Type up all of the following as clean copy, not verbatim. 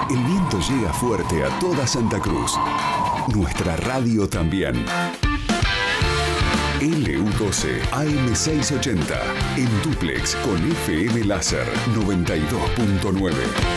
El viento llega fuerte a toda Santa Cruz. Nuestra radio también. LU12 AM680 en dúplex con FM Láser 92.9.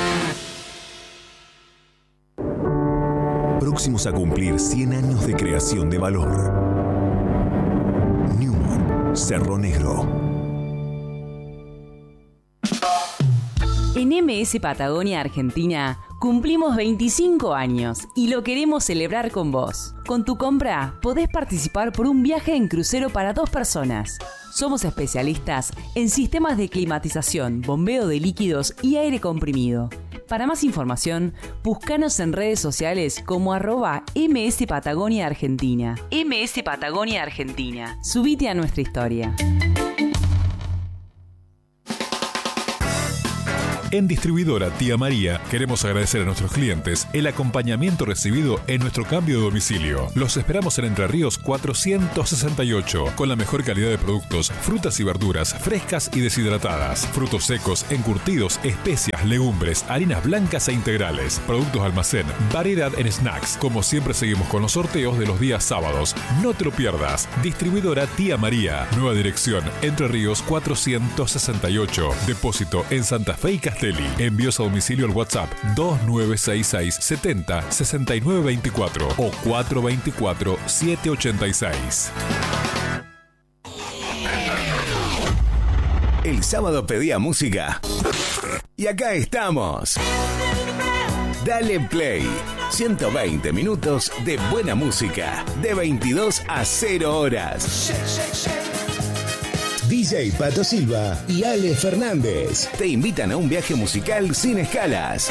Próximos a cumplir 100 años de creación de valor. Newman, Cerro Negro. En MS Patagonia Argentina cumplimos 25 años y lo queremos celebrar con vos. Con tu compra podés participar por un viaje en crucero para 2 personas. Somos especialistas en sistemas de climatización, bombeo de líquidos y aire comprimido. Para más información, búscanos en redes sociales como @MS Patagonia Argentina. MS Patagonia Argentina. Subite a nuestra historia. En Distribuidora Tía María queremos agradecer a nuestros clientes el acompañamiento recibido en nuestro cambio de domicilio. Los esperamos en Entre Ríos 468 con la mejor calidad de productos, frutas y verduras frescas y deshidratadas, frutos secos, encurtidos, especias, legumbres, harinas blancas e integrales, productos almacén, variedad en snacks. Como siempre seguimos con los sorteos de los días sábados. No te lo pierdas. Distribuidora Tía María. Nueva dirección Entre Ríos 468. Depósito en Santa Fe y Castelli. Envíos a domicilio al WhatsApp 2966 70 69 24 o 424 786. El sábado pedía música y acá estamos. Dale Play. 120 minutos de buena música de 22 a 0 horas. DJ Pato Silva y Ale Fernández te invitan a un viaje musical sin escalas.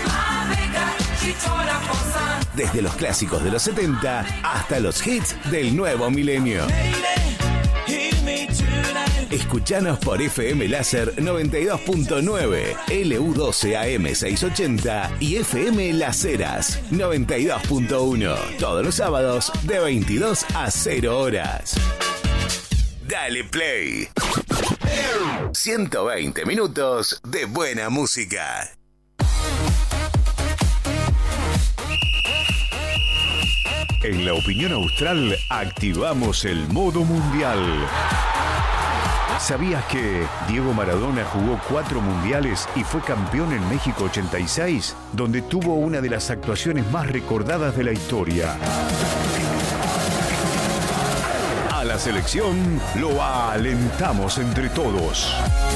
Desde los clásicos de los 70 hasta los hits del nuevo milenio. Escuchanos por FM Láser 92.9, LU12 AM680 y FM Las Heras 92.1. Todos los sábados de 22 a 0 horas. Dale Play. 120 minutos de buena música. En la opinión austral activamos el modo mundial. ¿Sabías que Diego Maradona jugó 4 mundiales y fue campeón en México 86, donde tuvo una de las actuaciones más recordadas de la historia? A la selección lo alentamos entre todos.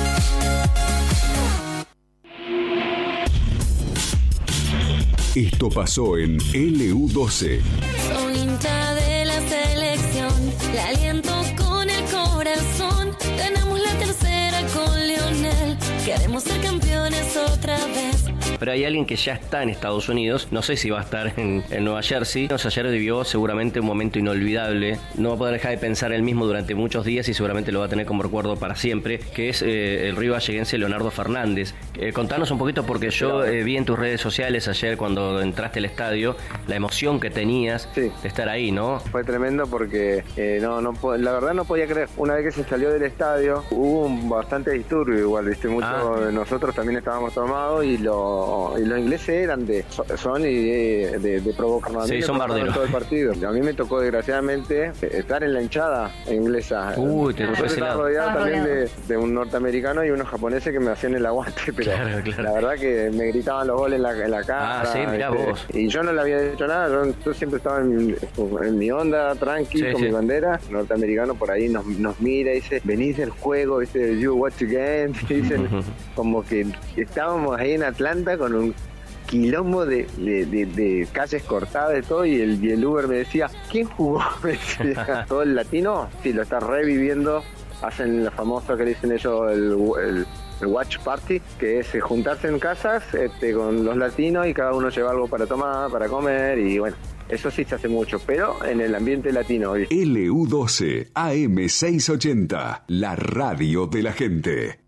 Esto pasó en LU12. Soy hincha de la selección, la aliento con el corazón. Ganamos la tercera con Lionel, queremos ser campeones otra vez. Pero hay alguien que ya está en Estados Unidos, no sé si va a estar en Nueva Jersey. Ayer vivió seguramente un momento inolvidable, no va a poder dejar de pensar él mismo durante muchos días y seguramente lo va a tener como recuerdo para siempre, que es el río valleguense Leonardo Fernández. Contanos un poquito, porque yo vi en tus redes sociales ayer cuando entraste al estadio la emoción que tenías de estar ahí, ¿no? Fue tremendo porque la verdad no podía creer. Una vez que se salió del estadio hubo bastante disturbio igual, ¿viste? Muchos de nosotros también estábamos tomados y los ingleses eran de provocar. Sí, son barderos. Todo el partido. A mí me tocó desgraciadamente estar en la hinchada inglesa. Uy, te tocó ese lado. Estaba rodeado también de un norteamericano y unos japoneses que me hacían el aguante, pero claro. La verdad que me gritaban los goles en la cara. Sí, mirá vos. Y yo no le había hecho nada, yo siempre estaba en mi onda, tranqui, con mi bandera. El norteamericano por ahí nos mira y dice, venís del juego, dice, you watch again, dicen, como que estábamos ahí en Atlanta con un quilombo de calles cortadas y todo, y el Uber me decía, ¿quién jugó? Me decía, todo el latino, sí, lo está reviviendo, hacen lo famoso que dicen ellos, el watch party, que es juntarse en casas con los latinos y cada uno lleva algo para tomar, para comer, y bueno, eso sí se hace mucho, pero en el ambiente latino. LU12 AM680, la radio de la gente.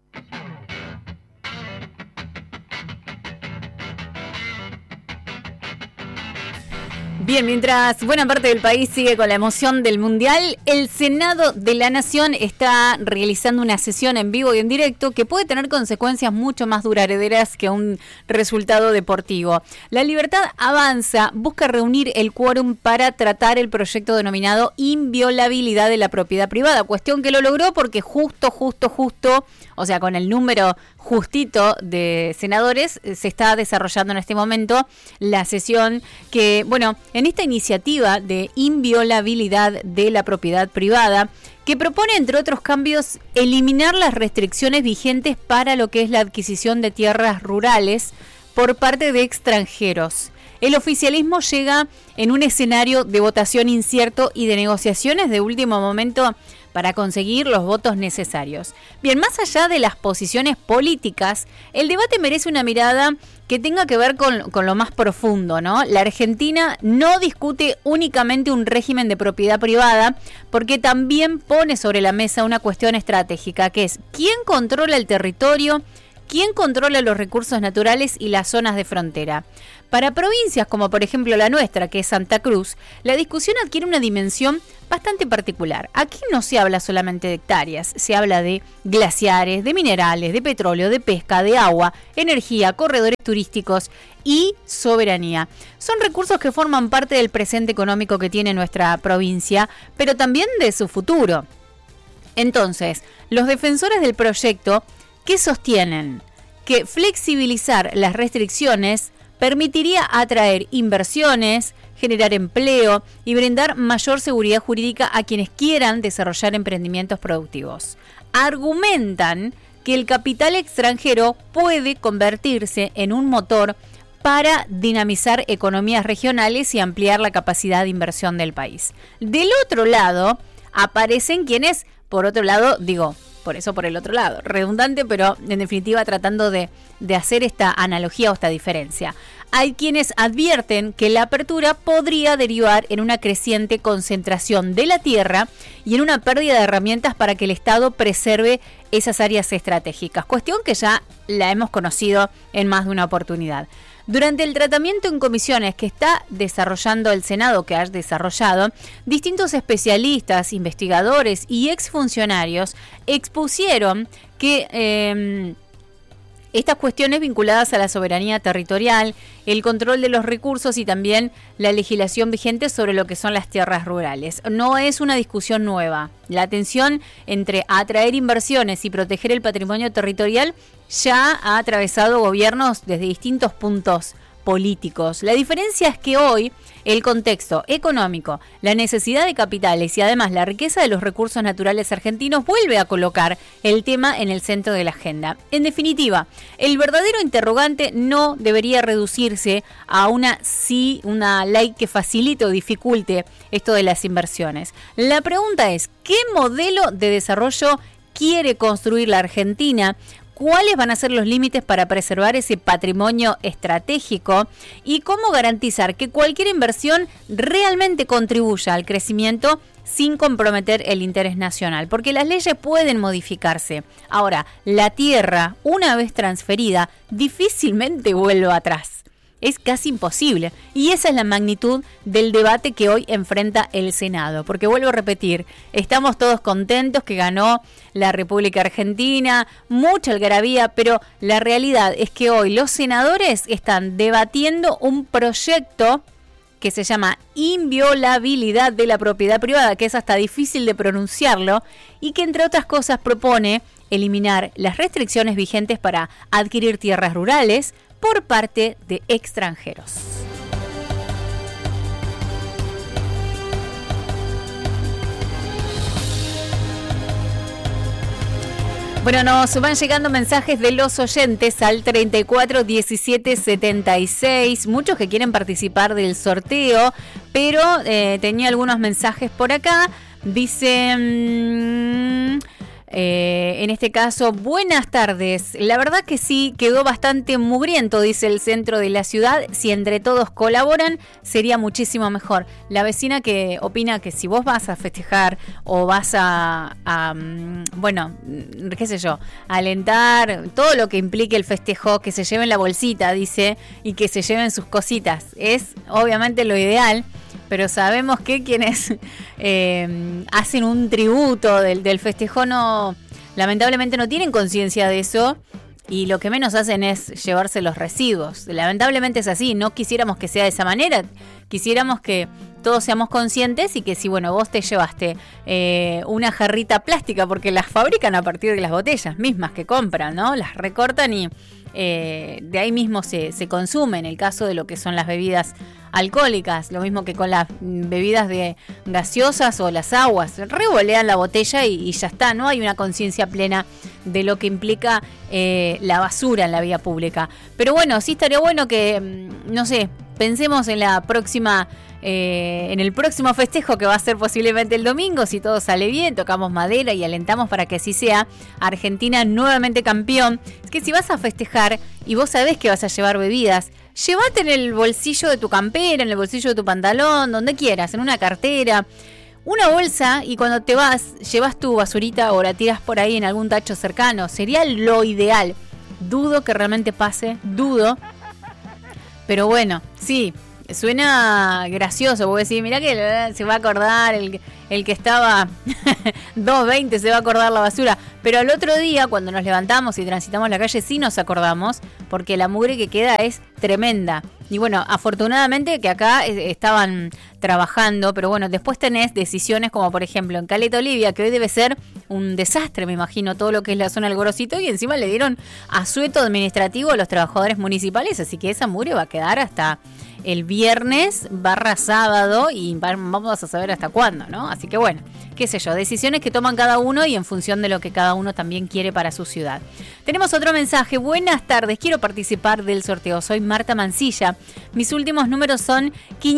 Bien, mientras buena parte del país sigue con la emoción del Mundial, el Senado de la Nación está realizando una sesión en vivo y en directo que puede tener consecuencias mucho más duraderas que un resultado deportivo. La Libertad Avanza busca reunir el quórum para tratar el proyecto denominado inviolabilidad de la propiedad privada, cuestión que lo logró porque justo, o sea, con el número justito de senadores, se está desarrollando en este momento la sesión que, bueno, en esta iniciativa de inviolabilidad de la propiedad privada, que propone, entre otros cambios, eliminar las restricciones vigentes para lo que es la adquisición de tierras rurales por parte de extranjeros. El oficialismo llega en un escenario de votación incierto y de negociaciones de último momento para conseguir los votos necesarios. Bien, más allá de las posiciones políticas, el debate merece una mirada que tenga que ver con lo más profundo, ¿no? La Argentina no discute únicamente un régimen de propiedad privada, porque también pone sobre la mesa una cuestión estratégica, que es ¿quién controla el territorio? ¿Quién controla los recursos naturales y las zonas de frontera? Para provincias como por ejemplo la nuestra, que es Santa Cruz, la discusión adquiere una dimensión bastante particular. Aquí no se habla solamente de hectáreas, se habla de glaciares, de minerales, de petróleo, de pesca, de agua, energía, corredores turísticos y soberanía. Son recursos que forman parte del presente económico que tiene nuestra provincia, pero también de su futuro. Entonces, los defensores del proyecto, ¿qué sostienen? Que flexibilizar las restricciones permitiría atraer inversiones, generar empleo y brindar mayor seguridad jurídica a quienes quieran desarrollar emprendimientos productivos. Argumentan que el capital extranjero puede convertirse en un motor para dinamizar economías regionales y ampliar la capacidad de inversión del país. Del otro lado, aparecen quienes, por otro lado, por eso por el otro lado, redundante, pero en definitiva tratando de hacer esta analogía o esta diferencia. Hay quienes advierten que la apertura podría derivar en una creciente concentración de la tierra y en una pérdida de herramientas para que el Estado preserve esas áreas estratégicas, cuestión que ya la hemos conocido en más de una oportunidad. Durante el tratamiento en comisiones que está desarrollando el Senado, que ha desarrollado, distintos especialistas, investigadores y exfuncionarios expusieron que estas cuestiones vinculadas a la soberanía territorial, el control de los recursos y también la legislación vigente sobre lo que son las tierras rurales. No es una discusión nueva. La tensión entre atraer inversiones y proteger el patrimonio territorial ya ha atravesado gobiernos desde distintos puntos políticos. La diferencia es que hoy el contexto económico, la necesidad de capitales y además la riqueza de los recursos naturales argentinos vuelve a colocar el tema en el centro de la agenda. En definitiva, el verdadero interrogante no debería reducirse a una ley que facilite o dificulte esto de las inversiones. La pregunta es, ¿qué modelo de desarrollo quiere construir la Argentina? ¿Cuáles van a ser los límites para preservar ese patrimonio estratégico? ¿Y cómo garantizar que cualquier inversión realmente contribuya al crecimiento sin comprometer el interés nacional? Porque las leyes pueden modificarse. Ahora, la tierra, una vez transferida, difícilmente vuelve atrás. Es casi imposible. Y esa es la magnitud del debate que hoy enfrenta el Senado. Porque vuelvo a repetir, estamos todos contentos que ganó la República Argentina, mucha algarabía, pero la realidad es que hoy los senadores están debatiendo un proyecto que se llama inviolabilidad de la propiedad privada, que es hasta difícil de pronunciarlo, y que entre otras cosas propone eliminar las restricciones vigentes para adquirir tierras rurales por parte de extranjeros. Bueno, nos van llegando mensajes de los oyentes al 34 17 76, muchos que quieren participar del sorteo, pero tenía algunos mensajes por acá. Dice... En este caso, buenas tardes. La verdad que sí, quedó bastante mugriento, dice el centro de la ciudad. Si entre todos colaboran, sería muchísimo mejor. La vecina que opina que si vos vas a festejar o vas bueno, qué sé yo, alentar todo lo que implique el festejo, que se lleven la bolsita, dice, y que se lleven sus cositas. Es obviamente lo ideal. Pero sabemos que quienes hacen un tributo del festejo lamentablemente no tienen conciencia de eso y lo que menos hacen es llevarse los residuos. Lamentablemente es así, no quisiéramos que sea de esa manera, quisiéramos que todos seamos conscientes y que si, bueno, vos te llevaste una jarrita plástica, porque las fabrican a partir de las botellas mismas que compran, ¿no? Las recortan y de ahí mismo se consume en el caso de lo que son las bebidas alcohólicas, lo mismo que con las bebidas de gaseosas o las aguas, revolean la botella y ya está, no hay una conciencia plena de lo que implica la basura en la vía pública. Pero bueno, sí estaría bueno que, no sé, pensemos en la próxima, en el próximo festejo que va a ser posiblemente el domingo, si todo sale bien, tocamos madera y alentamos para que así sea. Argentina nuevamente campeón. Es que si vas a festejar y vos sabés que vas a llevar bebidas, llévate en el bolsillo de tu campera, en el bolsillo de tu pantalón, donde quieras, en una cartera, una bolsa, y cuando te vas, llevas tu basurita o la tiras por ahí en algún tacho cercano. Sería lo ideal. Dudo que realmente pase, dudo. Pero bueno, sí, suena gracioso, porque decir, mirá que se va a acordar el que estaba 2.20, se va a acordar la basura. Pero al otro día, cuando nos levantamos y transitamos la calle, sí nos acordamos, porque la mugre que queda es tremenda. Y bueno, afortunadamente que acá estaban trabajando, pero bueno, después tenés decisiones como por ejemplo en Caleta Olivia, que hoy debe ser un desastre, me imagino, todo lo que es la zona del Gorosito, y encima le dieron asueto administrativo a los trabajadores municipales, así que esa mugre va a quedar hasta el viernes / sábado y vamos a saber hasta cuándo, ¿no? Así que bueno, qué sé yo, decisiones que toman cada uno y en función de lo que cada uno también quiere para su ciudad. Tenemos otro mensaje. Buenas tardes, quiero participar del sorteo. Soy Marta Mancilla. Mis últimos números son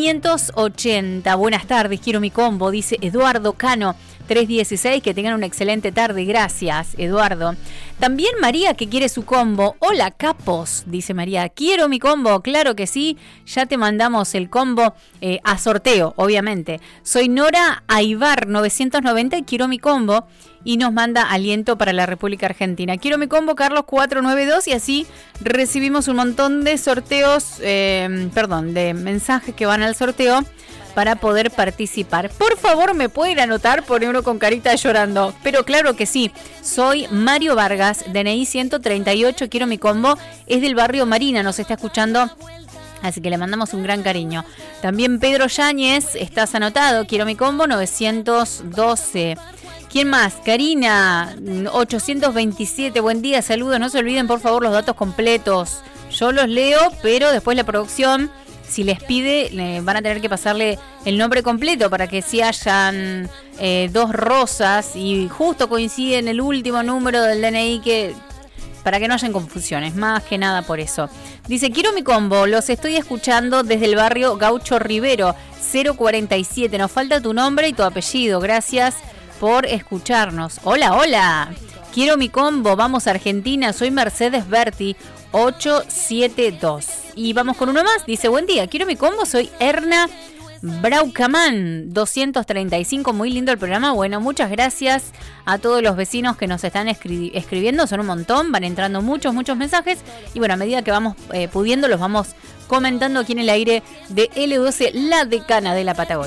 580. Buenas tardes, quiero mi combo, dice Eduardo Cano. 316, que tengan una excelente tarde. Gracias, Eduardo. También María, que quiere su combo. Hola, capos, dice María. Quiero mi combo, claro que sí. Ya te mandamos el combo a sorteo, obviamente. Soy Nora Aibar 990 y quiero mi combo. Y nos manda aliento para la República Argentina. Quiero mi combo, Carlos 492, y así recibimos un montón de sorteos, de mensajes que van al sorteo para poder participar. Por favor, ¿me pueden anotar? Pone uno con carita llorando. Pero claro que sí. Soy Mario Vargas, DNI 138, quiero mi combo. Es del barrio Marina, nos está escuchando. Así que le mandamos un gran cariño. También Pedro Yáñez, estás anotado. Quiero mi combo 912. ¿Quién más? Karina 827. Buen día, saludos. No se olviden, por favor, los datos completos. Yo los leo, pero después la producción, si les pide, van a tener que pasarle el nombre completo para que si hayan dos rosas y justo coincide en el último número del DNI, para que no hayan confusiones, más que nada por eso. Dice, quiero mi combo, los estoy escuchando desde el barrio Gaucho Rivero, 047. Nos falta tu nombre y tu apellido. Gracias por escucharnos. Hola, hola. Quiero mi combo, vamos a Argentina. Soy Mercedes Berti, 872. Y vamos con uno más. Dice, buen día, quiero mi combo. Soy Erna Braucamán, 235. Muy lindo el programa. Bueno, muchas gracias a todos los vecinos que nos están escribiendo. Son un montón, van entrando muchos mensajes. Y bueno, a medida que vamos pudiendo, los vamos comentando aquí en el aire de L12, la decana de la Patagonia.